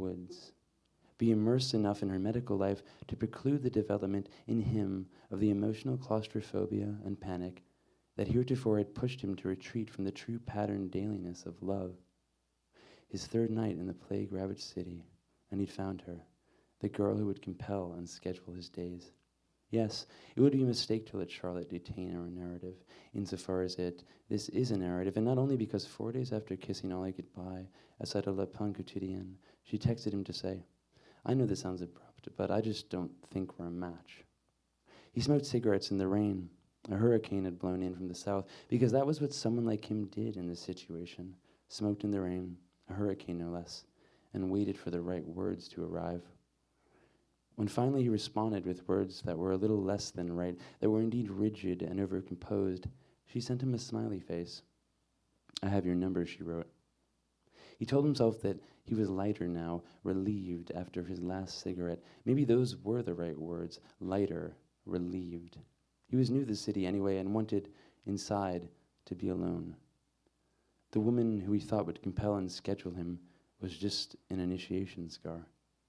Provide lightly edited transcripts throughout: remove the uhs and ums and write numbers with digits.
woods, be immersed enough in her medical life to preclude the development in him of the emotional claustrophobia and panic that heretofore had pushed him to retreat from the true patterned dailiness of love. His third night in the plague-ravaged city, and he'd found her, the girl who would compel and schedule his days. Yes, it would be a mistake to let Charlotte detain our narrative, insofar as this is a narrative, and not only because 4 days after kissing Ollie goodbye outside of Le Pain Quotidien, she texted him to say, "I know this sounds abrupt, but I just don't think we're a match." He smoked cigarettes in the rain. A hurricane had blown in from the south, because that was what someone like him did in this situation. Smoked in the rain, a hurricane no less, and waited for the right words to arrive. When finally he responded with words that were a little less than right, that were indeed rigid and overcomposed, she sent him a smiley face. "I have your number," she wrote. He told himself that he was lighter now, relieved after his last cigarette. Maybe those were the right words, lighter, relieved. He was new to the city anyway and wanted, inside, to be alone. The woman who he thought would compel and schedule him was just an initiation scar.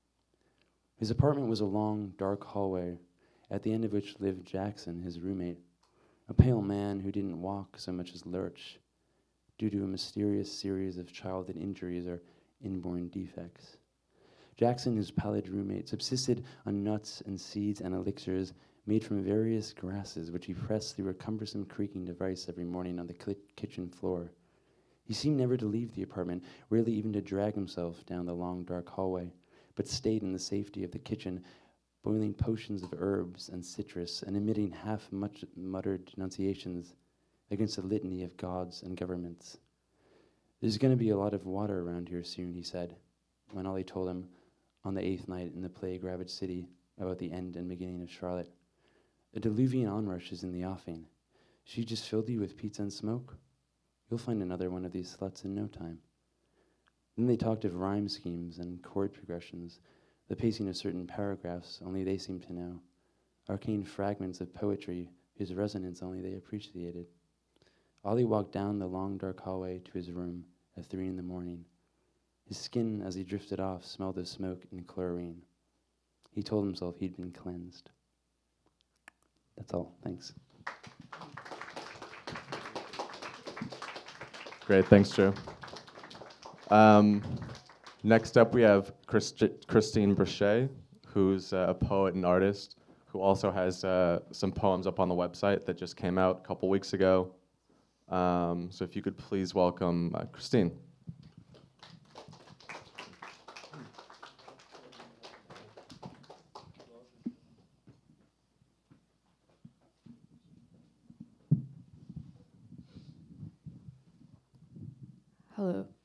His apartment was a long, dark hallway, at the end of which lived Jackson, his roommate, a pale man who didn't walk so much as lurch, due to a mysterious series of childhood injuries or inborn defects. Jackson, his pallid roommate, subsisted on nuts and seeds and elixirs made from various grasses, which he pressed through a cumbersome creaking device every morning on the kitchen floor. He seemed never to leave the apartment, rarely even to drag himself down the long, dark hallway, but stayed in the safety of the kitchen, boiling potions of herbs and citrus and emitting half-muttered denunciations against a litany of gods and governments. "There's going to be a lot of water around here soon," he said, when Ollie told him on the 8th night in the plague-ravaged city about the end and beginning of Charlotte. "A diluvian onrush is in the offing. She just filled you with pizza and smoke? You'll find another one of these sluts in no time." Then they talked of rhyme schemes and chord progressions, the pacing of certain paragraphs only they seemed to know, arcane fragments of poetry whose resonance only they appreciated. Ollie walked down the long, dark hallway to his room at 3 a.m. His skin, as he drifted off, smelled of smoke and chlorine. He told himself he'd been cleansed. That's all. Thanks. Great. Thanks, Joe. Next up, we have Christine Brachet, who's a poet and artist, who also has some poems up on the website that just came out a couple weeks ago. So if you could please welcome Christine. Hello.